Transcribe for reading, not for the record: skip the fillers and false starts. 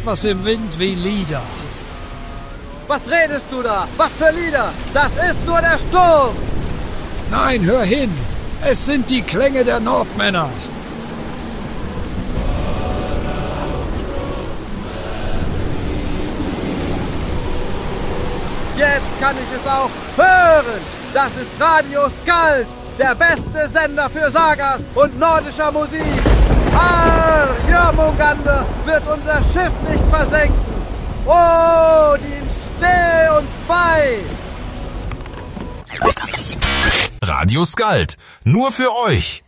etwas im Wind wie Lieder. Was redest du da? Was für Lieder? Das ist nur der Sturm! Nein, hör hin! Es sind die Klänge der Nordmänner! Jetzt kann ich es auch hören! Das ist Radio Skald, der beste Sender für Sagas und nordischer Musik! Jörmungandr wird unser Schiff nicht versenken! Odin, steh uns bei! Radio Skald, nur für euch.